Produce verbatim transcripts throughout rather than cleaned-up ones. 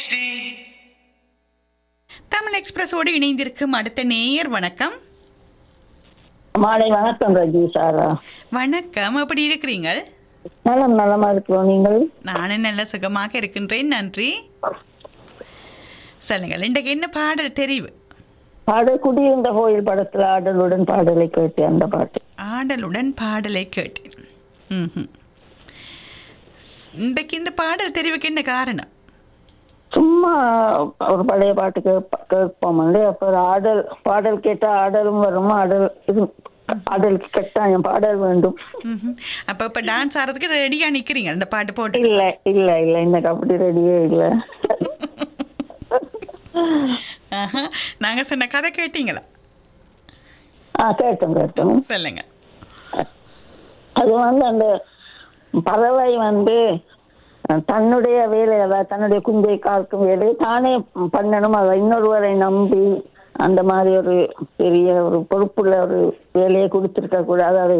தமிழ் எக்ஸ்பிரஸோடு இணைந்திருக்கும் அடுத்த நேயர் வணக்கம். மாலை வணக்கம் ரஜி சாரா. வணக்கம், எப்படி இருக்கிறீங்க? நலம் நலமா இருக்கிறோம். நீங்கள்? நானும் நல்ல சுகமாக இருக்கின்றேன், நன்றி. சொல்லுங்கள், இன்றைக்கு என்ன பாடல் தெரிவு? பாடல் குடியிருந்த கோயில் படத்துல ஆடலுடன் பாடலை கேட்டு அந்த பாட்டு. ஆடலுடன் பாடலை கேட்டேன். ம்ஹும். இன்றைக்கு இந்த பாடல் தெரிவுக்கு என்ன காரணம்? சும்மா ஒரு பழைய பாட்டு கேட்ப கேட்போம் வந்து அப்ப ஆடல் பாடல் கேட்டா ஆடலும் வரும். ஆடல் இது ஆடலுக்கு கட்டாயம் பாடல் வேண்டும். ம்ஹும். அப்ப இப்ப டான்ஸ் ஆடுறதுக்கு ரெடியா நிக்கிறீங்க அந்த பாட்டு போட்டு? இல்ல இல்ல இல்ல இந்த கபடி ரெடியே இல்ல. ஆஹா, நாங்க சொன்ன கதை கேட்டீங்களா? ஆஹ் கேட்டோம் கேட்டோம். சொல்லுங்க. அது வந்து அந்த பறவை வந்து தன்னுடைய வேலை, அதாவது தன்னுடைய குஞ்சை காக்கும் வேலையை தானே பண்ணணும். அதை இன்னொருவரை நம்பி அந்த மாதிரி ஒரு பெரிய ஒரு பொறுப்புள்ள ஒரு வேலையை கொடுத்திருக்க கூடாது. அதை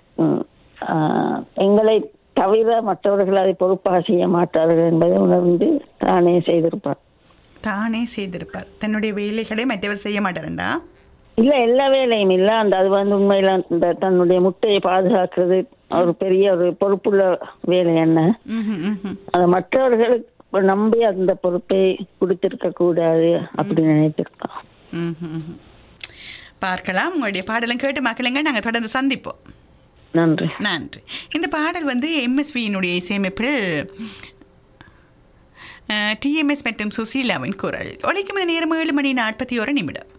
எங்களை தவிர மற்றவர்கள் அதை பொறுப்பாக செய்ய மாட்டார்கள் என்பதை உணர்ந்து தானே செய்திருப்பார். தானே செய்திருப்பார். தன்னுடைய வேலைகளை மற்றவர் செய்ய மாட்டாருண்டா? இல்ல, எல்லா வேலையும் இல்ல. அந்த அது வந்து உண்மையில இந்த தன்னுடைய முட்டையை பாதுகாக்கிறது ஒரு பெரிய ஒரு பொறுப்புள்ள வேலை. என்ன அது மற்றவர்களுக்கு நம்பி அந்த பொறுப்பை கொடுத்திருக்க கூடாது அப்படி நினைத்திருக்கோம். பார்க்கலாம். உங்களுடைய பாடலும் கேட்டு மக்களுங்க நாங்கள் தொடர்ந்து சந்திப்போம். நன்றி நன்றி. இந்த பாடல் வந்து எம்எஸ்வியினுடைய இசையமைப்பில் டிஎம்எஸ் மற்றும் சுசீலாவின் குரல். ஒலிக்கும் நேரம் ஏழு மணி நாற்பத்தி ஒரு நிமிடம்.